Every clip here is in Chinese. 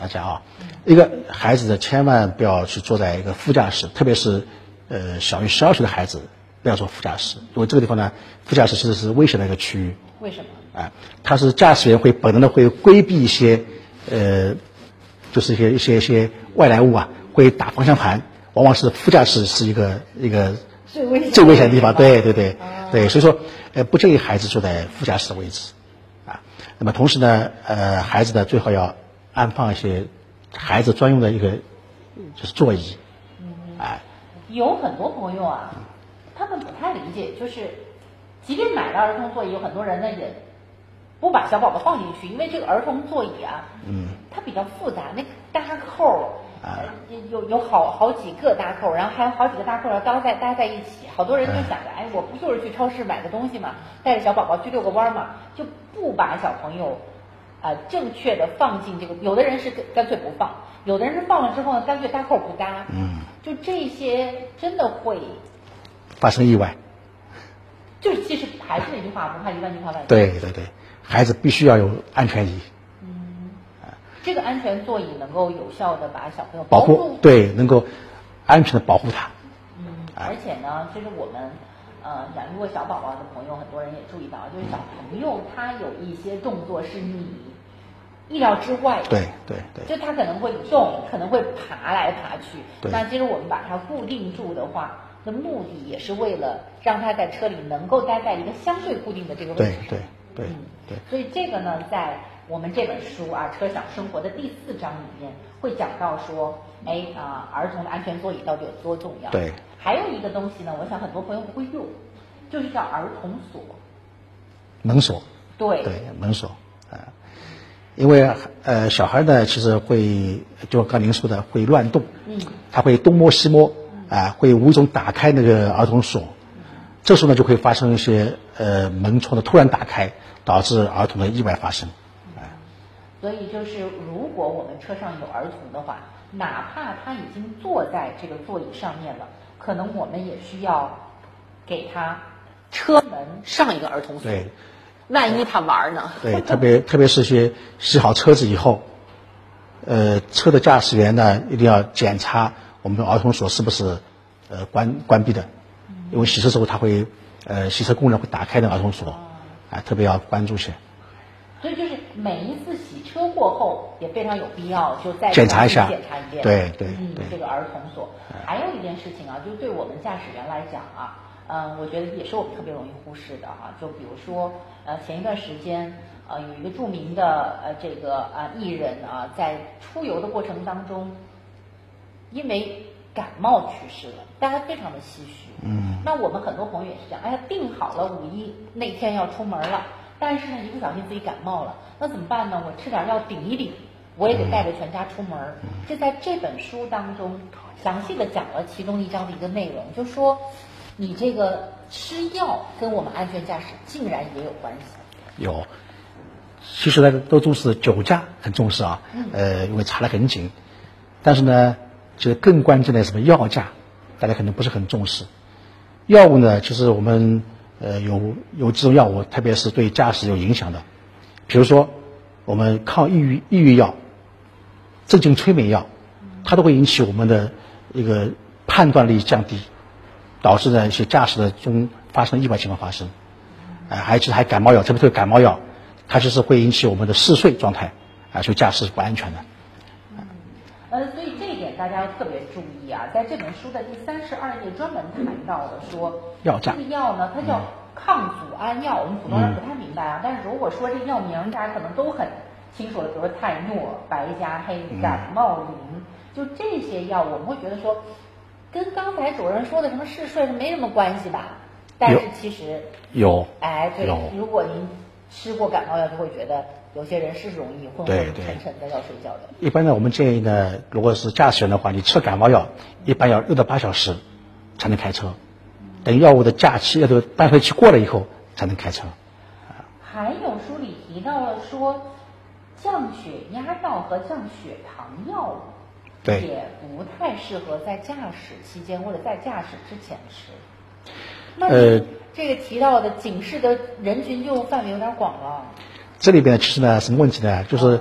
大家啊，一个孩子千万不要去坐在一个副驾驶，特别是小于12岁的孩子不要坐副驾驶，因为这个地方呢，副驾驶其实是危险的一个区域。 为什么？ 他是驾驶员会本能的会规避一些就是一些外来物啊，会打方向盘，往往是副驾驶是一个最危险的地方。对，所以说不建议孩子坐在副驾驶的位置那么同时呢孩子呢最好要安放一些孩子专用的一个就是座椅。 有很多朋友啊，他们不太理解，就是即便买了儿童座椅，有很多人呢也不把小宝宝放进去，因为这个儿童座椅啊，它比较复杂，那个搭扣有好几个搭扣，然后还有好几个搭扣要搭在一起，好多人就想着，我不就是去超市买个东西嘛，带着小宝宝去遛个弯嘛，就不把小朋友正确的放进这个，有的人是干脆不放，有的人是放了之后呢，干脆搭扣不搭，就这些真的会发生意外。 就是其实还是那句话，不怕一万就怕万一。 对，孩子必须要有安全椅。 这个安全座椅能够有效的把小朋友保护，对，能够安全的保护他。 而且呢，其实我们养育过小宝宝的朋友，很多人也注意到，就是小朋友他有一些动作是你意料之外的。 对， 就他可能会动，可能会爬来爬去。那其实我们把它固定住的话，的目的也是为了让他在车里能够待在一个相对固定的这个位置上。 对。 所以这个呢，在我们这本书车享生活的第4章里面会讲到说，儿童的安全座椅到底有多重要。 对。 还有一个东西呢，我想很多朋友不会用，就是叫儿童锁。 门锁。 对， 门锁。因为小孩呢，其实会就刚您说的会乱动，他会东摸西摸，会无意中打开那个儿童锁，这时候呢就会发生一些门窗的突然打开，导致儿童的意外发生。 所以就是如果我们车上有儿童的话，哪怕他已经坐在这个座椅上面了，可能我们也需要给他车门上一个儿童锁。 对。 万一他玩呢？ 对，特别是些洗好车子以后，车的驾驶员呢一定要检查我们的儿童锁是不是关闭的，因为洗车时候他会洗车工人会打开那个儿童锁，特别要关注些。 所以就是每一次洗车过后也非常有必要就再检查一遍。对。 这个儿童锁。还有一件事情就是对我们驾驶员来讲我觉得也是我们特别容易忽视的就比如说前一段时间有一个著名的这个艺人在出游的过程当中因为感冒去世了，大家非常的唏嘘。那我们很多朋友也是这样，定好了5·1那天要出门了，但是呢一不小心自己感冒了，那怎么办呢？我吃点药顶一顶，我也得带着全家出门。这在这本书当中详细的讲了其中一章的一个内容，就说你这个吃药跟我们安全驾驶竟然也有关系。 有，其实大家都重视酒驾，很重视因为查得很紧，但是呢其实更关键的什么药驾，大家可能不是很重视。药物呢，其实我们有几种药物，特别是对驾驶有影响的，比如说我们抗抑郁药、镇静催眠药，它都会引起我们的一个判断力降低，导致呢一些驾驶的中发生意外情况发生。还感冒药，特别是感冒药，它就是会引起我们的嗜睡状态所以驾驶是不安全的。 所以这一点大家要特别注意在这本书的第32页专门谈到了说， 药驾这个药呢它叫抗组胺药，我们普通人不太明白但是如果说这药名大家可能都很清楚了，比如说泰诺、白加黑、感冒灵，就这些药我们会觉得说跟刚才主任说的什么嗜睡没什么关系吧，但是其实有对，如果您吃过感冒药就会觉得有些人是容易昏昏沉沉的要睡觉的。 一般呢我们建议呢，如果是驾驶员的话，你吃感冒药一般要6到8小时才能开车，等药物的假期半衰期过了以后才能开车。 还有书里提到了说降血压药和降血糖药物也不太适合在驾驶期间或者在驾驶之前吃。那这个提到的警示的人群就范围有点广了。 这里边其实呢什么问题呢？就是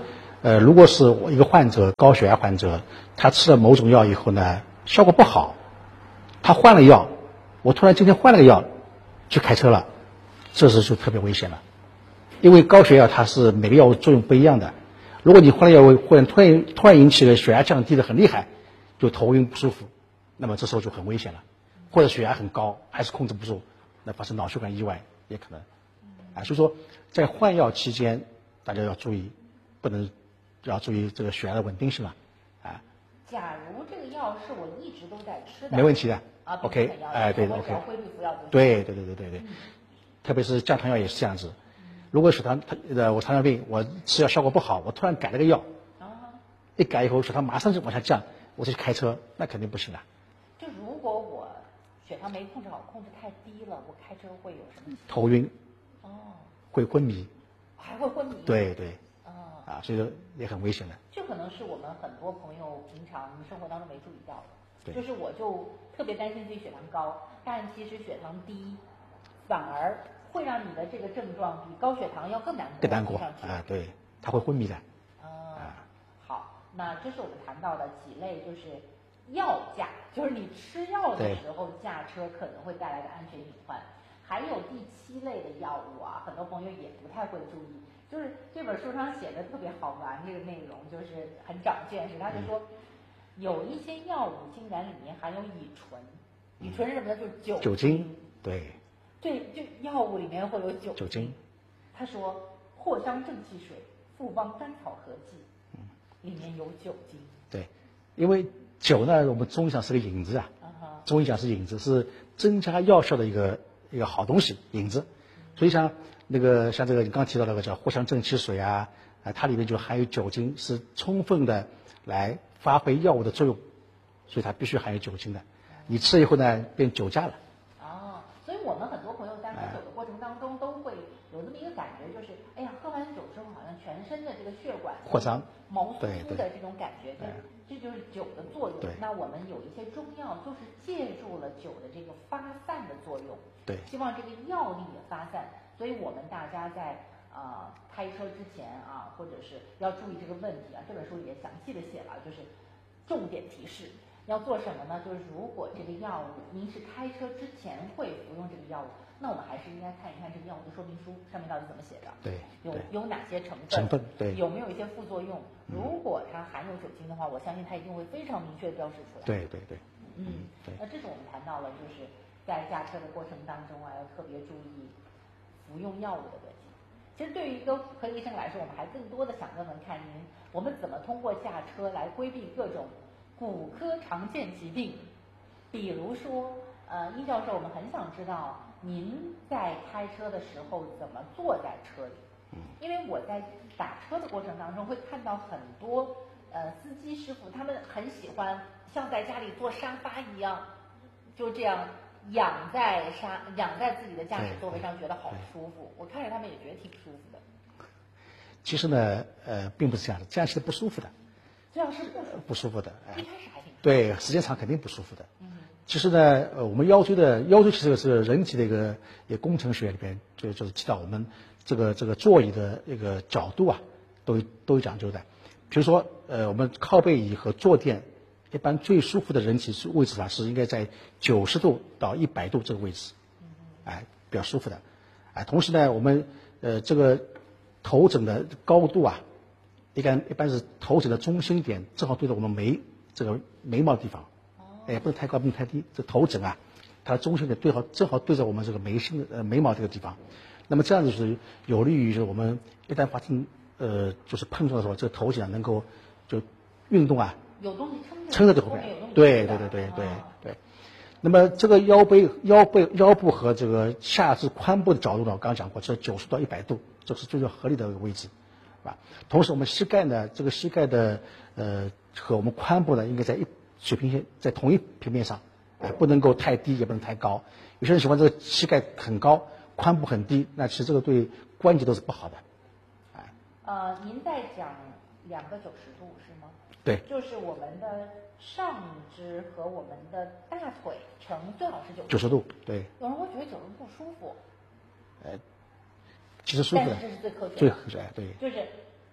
如果是我一个患者，高血压患者，他吃了某种药以后呢，效果不好，他换了药，我突然今天换了个药去开车了，这时就特别危险了。因为高血压它是每个药物作用不一样的，如果你换了药物，忽然引起了血压降低的很厉害，就头晕不舒服，那么这时候就很危险了。或者血压很高还是控制不住，那发生脑血管意外也可能。所以说在换药期间，大家要注意，要注意这个血压的稳定性了。 假如这个药是我一直都在吃的， 没问题的。 OK， 对我只要规律服药就行。 对，特别是降糖药也是这样子。如果我糖尿病，我吃药效果不好，我突然改了个药，一改以后血糖马上就往下降，我就去开车，那肯定不行了。 就如果我血糖没控制好，控制太低了，我开车会有什么？ 头晕，会昏迷， 还会昏迷。 对，所以说也很危险的。 这可能是我们很多朋友平常生活当中没注意到的。 对， 就是我就特别担心自己血糖高，但其实血糖低反而会让你的这个症状比高血糖要更难过。 对，它会昏迷的。 好，那这是我们谈到的几类，就是药驾，就是你吃药的时候驾车可能会带来的安全隐患。还有第7类的药物啊，很多朋友也不太会注意。就是这本书上写的特别好玩，这个内容就是很长见识。他就说，有一些药物竟然里面含有乙醇，乙醇是什么呢？就是酒精。对，就药物里面会有酒精。他说，藿香正气水、复方甘草合剂，里面有酒精。对， 因为酒呢，我们中医上是个引子啊，中医讲是引子，是增加药效的一个好东西，引子。所以像这个你刚刚提到那个叫藿香正气水啊，它里面就含有酒精，是充分的来发挥药物的作用，所以它必须含有酒精的。你吃了以后呢，变酒驾了。 所以我们很多朋友在喝酒的过程当中都会有这么一个感觉，就是哎呀，喝完酒之后好像全身的这个血管扩张、 毛酥酥的这种感觉，这就是酒的作用。那我们有一些中药就是借助了酒的这个发散的作用，希望这个药力也发散。所以我们大家在开车之前或者是要注意这个问题这本书里也详细的写了，就是重点提示要做什么呢？就是如果这个药物您是开车之前会服用这个药物，那我们还是应该看一看这个药物的说明书上面到底怎么写的，有哪些成分，有没有一些副作用。如果它含有酒精的话，我相信它一定会非常明确的标示出来。那这是我们谈到了就是在驾车的过程当中要特别注意服用药物的问题。其实对于一个妇科医生来说，我们还更多的想问问看您，我们怎么通过驾车来规避各种骨科常见疾病？比如说，殷教授，我们很想知道您在开车的时候怎么坐在车里？因为我在打车的过程当中会看到很多司机师傅，他们很喜欢像在家里坐沙发一样，就这样仰在自己的驾驶座位上，觉得好舒服。我看着他们也觉得挺舒服的。 其实呢，并不是这样的，这样是不舒服的。 这样是不舒服的。一开始还挺舒服。对， 时间长肯定不舒服的。其实呢，我们腰椎其实是人体的一个工程学里边，就是提到我们这个座椅的一个角度都有讲究的。比如说，我们靠背椅和坐垫，一般最舒服的人体位置是应该在90度到100度这个位置，比较舒服的。同时呢，我们这个头枕的高度一般是头枕的中心点正好对着我们眉毛的地方，不能太高，不能太低。这头枕它的中心点正好对着我们这个眉毛这个地方。那么这样子是有利于我们一旦发生就是碰撞的时候，这个头颈能够就运动有东西撑着这后面。对。那么这个腰部和这个下肢髋部的角度呢，我刚刚讲过，是90到100度，这是最最合理的一个位置，同时我们膝盖呢，这个膝盖的和我们髋部呢，应该在水平线，在同一平面上，不能够太低，也不能太高。有些人喜欢这个膝盖很高，髋部很低，那其实这个对关节都是不好的。 您在讲2个90度是吗？ 对， 就是我们的上肢和我们的大腿呈最好是 90度。对。 有人会觉得90度不舒服。 其实舒服的。 但是这是最科学的。 最科学，对。 就是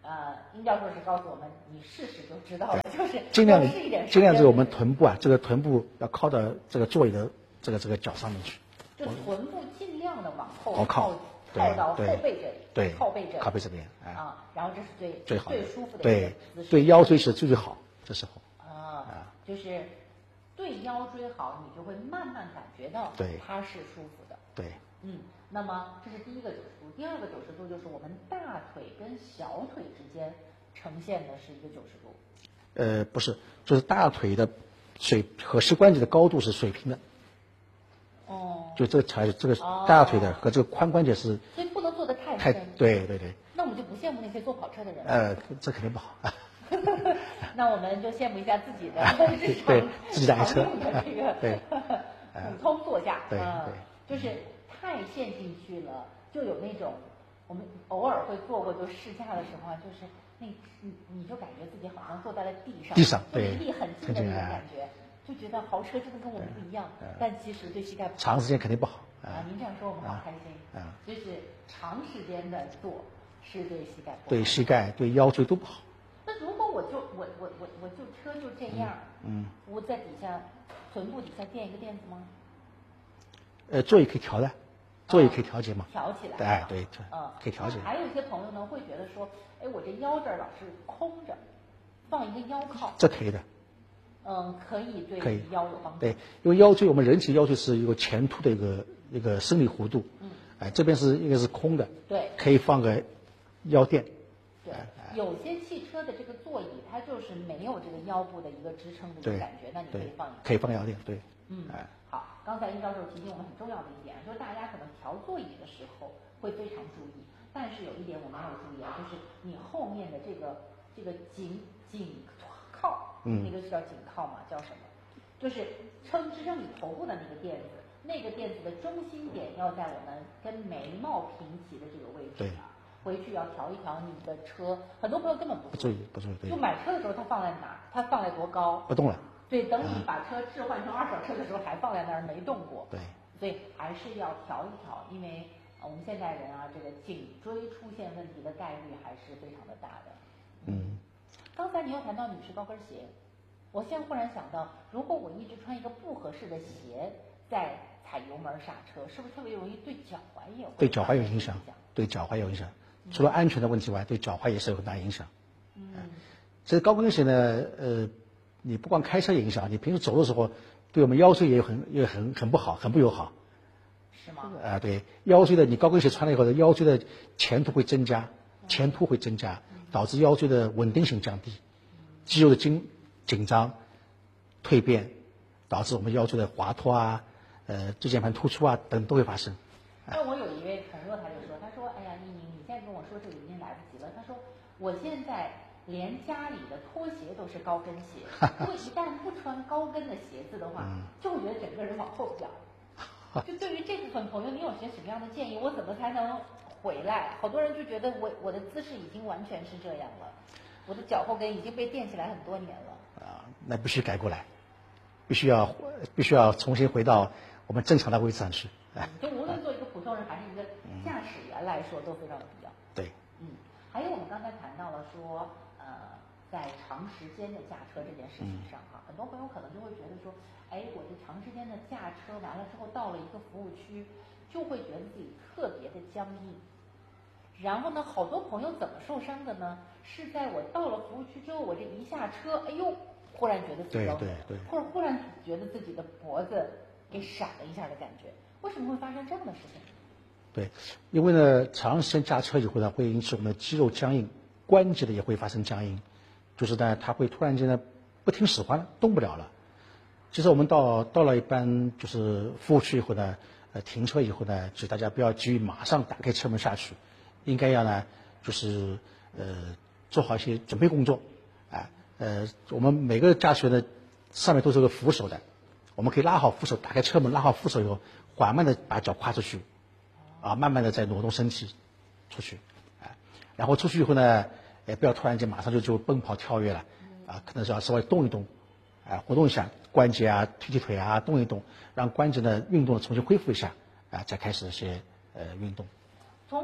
殷教授是告诉我们，你试试就知道了，就是尽量试一点， 在我们臀部啊，这个臀部要靠到这个座椅的这个脚上面去， 就臀部尽量的往后靠到后背这里， 对， 靠背这边， 然后这是最好最舒服的对姿势， 对腰椎是最好，这时候就是对腰椎好，你就会慢慢感觉到它是舒服的， 对， 那么这是第一个90度，第二个90度就是我们大腿跟小腿之间呈现的是一个90度。 不是，就是大腿的和膝关节的高度是水平的。就这个大腿的和这个髋关节是。 所以不能做得太深。 对。 那我们就不羡慕那些坐跑车的人。 这肯定不好。 那我们就羡慕一下自己的日常对自己的爱车的这个对普通座驾。 对， 就是太陷进去了，就有那种我们偶尔会坐过就试驾的时候啊，就是你就感觉自己好像坐在了地上， 对， 离地很近的那种感觉，就觉得豪车真的跟我们不一样，但其实对膝盖不好， 长时间肯定不好您这样说我们好开心就是长时间的坐是对膝盖不好， 对膝盖对腰椎都不好。 那如果我就车就这样，我在底下臀部底下垫一个垫子吗？ 座椅可以调的，座椅可以调节嘛， 调起来， 对，可以调节。 还有一些朋友呢会觉得说，我这腰这儿老是空着，放一个腰靠， 这可以的。 可以对腰有帮助。 对，因为腰椎我们人体腰椎是一个前凸的一个生理弧度，这边是一个是空的， 对， 可以放个腰垫。 对，有些汽车的这个座椅它就是没有这个腰部的一个支撑的一个感觉，那你可以放腰垫，对。 好，刚才殷教授提醒我们很重要的一点，就是大家可能调座椅的时候会非常注意，但是有一点我们要注意啊，就是你后面的这个颈靠，那个是叫颈靠嘛，叫什么？就是支撑你头部的那个垫子，那个垫子的中心点要在我们跟眉毛平齐的这个位置。 对。 回去要调一调你的车，很多朋友根本不注意， 对。 就买车的时候它放在哪儿？它放在多高？ 不动了。 对，等你把车置换成二手车的时候还放在那儿没动过。 对。 所以还是要调一调，因为我们现代人啊，这个颈椎出现问题的概率还是非常的大的。刚才你又谈到女士高跟鞋，我现在忽然想到，如果我一直穿一个不合适的鞋在踩油门刹车，是不是特别容易对脚踝也对脚踝有影响？对脚踝有影响。除了安全的问题外，对脚踝也是有很大影响。其实高跟鞋呢，你不光开车影响，你平时走的时候，对我们腰椎也很不好，很不友好。 是吗？ 对，腰椎的你高跟鞋穿了以后，腰椎的前凸会增加，导致腰椎的稳定性降低，肌肉的紧张、蜕变，导致我们腰椎的滑脱啊、椎间盘突出啊等都会发生。 那我有一位朋友，他就说，哎呀，你现在跟我说这个已经来不及了。他说，我现在连家里的拖鞋都是高跟鞋，如果一旦不穿高跟的鞋子的话，就会觉得整个人往后仰。就对于这部分朋友，你有些什么样的建议？我怎么才能回来？好多人就觉得我的姿势已经完全是这样了，我的脚后跟已经被垫起来很多年了。 那必须改过来，必须要重新回到我们正常的位置上去。 就无论做一个普通人还是一个驾驶员来说，都非常必要。 对。 还有我们刚才谈到了说，在长时间的驾车这件事情上很多朋友可能就会觉得说，我这长时间的驾车完了之后，到了一个服务区，就会觉得自己特别的僵硬。然后呢，好多朋友怎么受伤的呢？是在我到了服务区之后，我这一下车，忽然觉得自己或者忽然觉得自己的脖子给闪了一下的感觉。为什么会发生这样的事情？ 对，因为呢，长时间驾车以后呢，会引起我们的肌肉僵硬，关节的也会发生僵硬，就是呢，它会突然间呢不听使唤了，动不了了。其实我们到了一般就是服务区以后呢，停车以后呢，就大家不要急于马上打开车门下去，应该要呢就是做好一些准备工作，我们每个驾驶员的上面都是个扶手的，我们可以拉好扶手，打开车门，拉好扶手以后，缓慢的把脚跨出去，慢慢的再挪动身体出去，然后出去以后呢，也不要突然间马上就奔跑跳跃了，可能是要稍微动一动，活动一下关节啊，推腿啊，动一动，让关节的运动重新恢复一下，再开始一些运动。 从车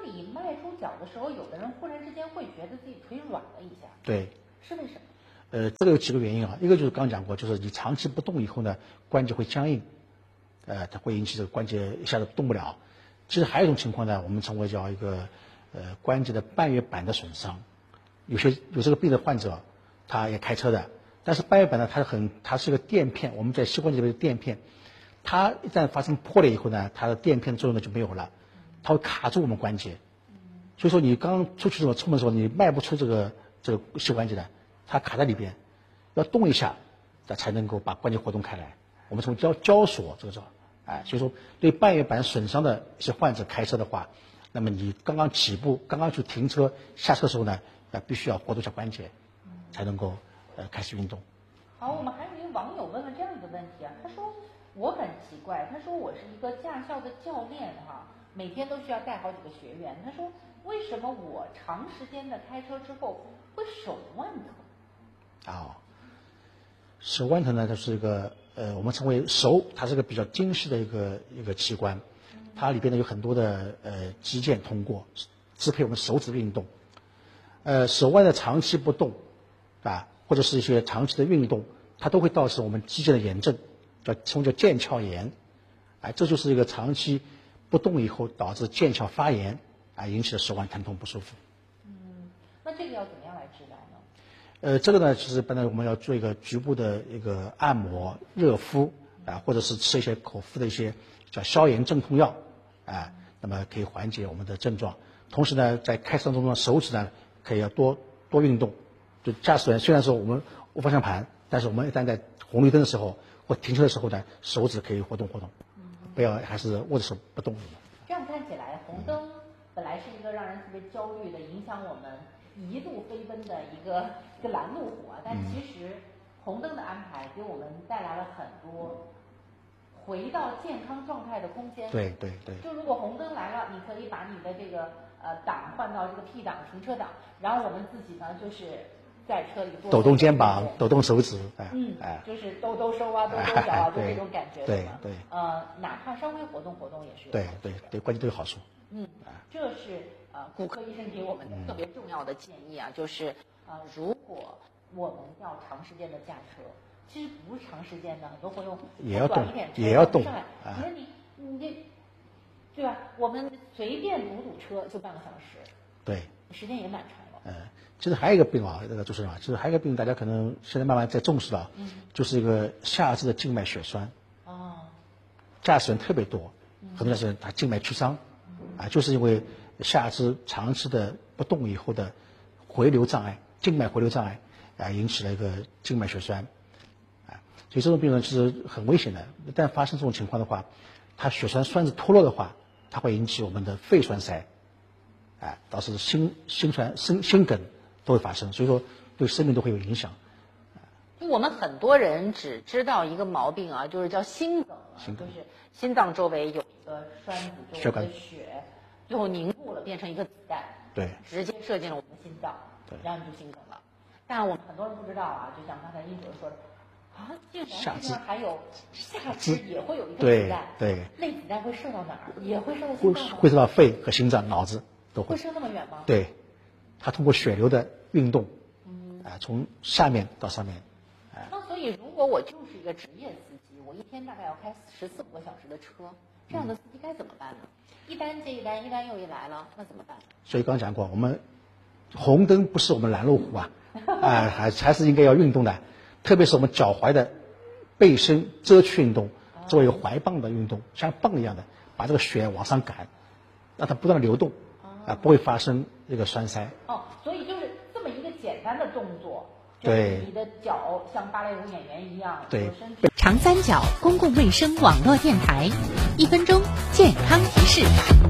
你迈出脚的时候，有的人忽然之间会觉得自己腿软了一下， 对， 是为什么？ 这个有几个原因啊，一个就是刚讲过，就是你长期不动以后呢，关节会僵硬，它会引起这个关节一下子动不了。其实还有一种情况呢，我们称为叫一个关节的半月板的损伤。有这个病的患者，他也开车的，但是半月板呢，它是一个垫片，我们在膝关节里面的垫片，它一旦发生破裂以后呢，它的垫片作用呢就没有了，它会卡住我们关节。所以说你刚出门的时候，你迈不出这个膝关节的，它卡在里边，要动一下，它才能够把关节活动开来。我们称为交锁这个叫，所以说对半月板损伤的一些患者开车的话，那么你刚刚起步、刚刚去停车、下车的时候呢，必须要活动一下关节，才能够开始运动。 好，我们还有一个网友问了这样一个问题啊，他说我很奇怪，他说我是一个驾校的教练每天都需要带好几个学员，他说为什么我长时间的开车之后会手腕疼？ 手腕疼呢，它是一个我们称为手，它是个比较精细的一个器官，它里边呢有很多的肌腱通过支配我们手指的运动。手腕的长期不动或者是一些长期的运动，它都会导致我们肌腱的炎症，称为腱鞘炎。这就是一个长期不动以后导致腱鞘发炎引起的手腕疼痛不舒服。 那这个要怎么样来治疗呢？这个呢，其实本来我们要做一个局部的一个按摩、热敷或者是吃一些口服的一些叫消炎镇痛药那么可以缓解我们的症状。同时呢，在开车当中呢，手指呢可以要多运动。就驾驶员虽然说我们握方向盘，但是我们一旦在红绿灯的时候或停车的时候呢，手指可以活动活动，不要还是握着手不动。 这样看起来，红灯本来是一个让人特别焦虑的、影响我们一路飞奔的一个拦路虎但其实红灯的安排给我们带来了很多回到健康状态的空间。 对。 就如果红灯来了，你可以把你的这个档换到这个 P 档停车档，然后我们自己呢就是在车里抖动肩膀、抖动手指， 就是抖手啊、抖脚就这种感觉对。 哪怕稍微活动活动也是对关节都有好处。 这是骨科医生给我们特别重要的建议就是如果我们要长时间的驾车，其实不是长时间的，很多朋友也要动一点也要动上来，你说你这对吧？我们随便堵车就半个小时， 对， 时间也蛮长了。 其实还有一个病这个主持人其实还有一个病，大家可能现在慢慢在重视了，就是一个下肢的静脉血栓。驾驶员特别多，很多驾驶员他静脉曲张，就是因为下肢长期的不动以后的回流障碍，静脉回流障碍引起了一个静脉血栓。所以这种病人其实很危险的，一旦发生这种情况的话，它血栓栓子脱落的话，它会引起我们的肺栓塞，导致心梗都会发生，所以说对生命都会有影响。 我们很多人只知道一个毛病就是叫心梗就是心脏周围有一个栓子，就我们的血最后凝固了，变成一个子弹， 对， 直接射进了我们的心脏，然后你就心梗了。但我们很多人不知道就像刚才殷主任说的竟然这还有下肢也会有一个子弹， 对， 那子弹会射到哪儿？也会射到心脏吗？ 会射到肺和心脏、脑子都会射那么远吗？ 对，它通过血流的运动，从下面到上面。 那所以，如果我就是一个职业司机，我一天大概要开14、15个小时的车，这样的司机该怎么办呢？一单接一单，一单又一来了，那怎么办？ 所以刚刚讲过，我们红灯不是我们拦路虎还是应该要运动的，特别是我们脚踝的背身遮曲运动，作为一个踝棒的运动，像棒一样的把这个血往上赶，让它不断的流动，不会发生这个栓塞。 所以就是这么一个简单的动作。 对， 你的脚像芭蕾舞演员一样， 对。 长三角公共卫生网络电台，1分钟健康提示。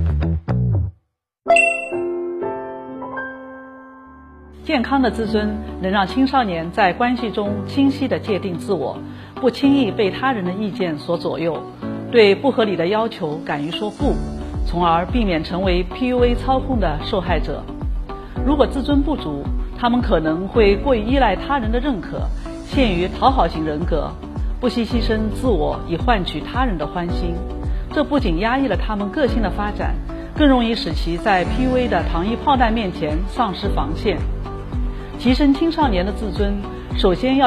健康的自尊能让青少年在关系中清晰地界定自我，不轻易被他人的意见所左右，对不合理的要求敢于说不，从而避免成为 PUA 操控的受害者。如果自尊不足，他们可能会过于依赖他人的认可，陷于讨好型人格，不惜牺牲自我以换取他人的欢心。这不仅压抑了他们个性的发展， 更容易使其在 PUA 的糖衣炮弹面前丧失防线。提升青少年的自尊，首先要